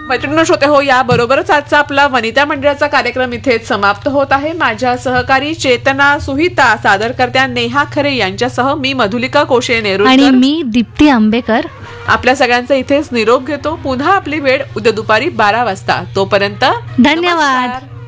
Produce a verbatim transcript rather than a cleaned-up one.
मैत्रिणी श्रोते हो, या बरोबरच आजचा आपला वनिता मंडळाचा कार्यक्रम इथेच समाप्त होत आहे. माझ्या सहकारी चेतना सुहिता, सादरकर्त्या नेहा खरे यांच्यासह मी मधुलिका कोशे नेरुरकर आणि मी दीप्ती आंबेकर आपल्या सगळ्यांचा इथेच निरोप घेतो. पुन्हा आपली वेळ उद्या दुपारी बारा वाजता. तोपर्यंत धन्यवाद. नमस्कार.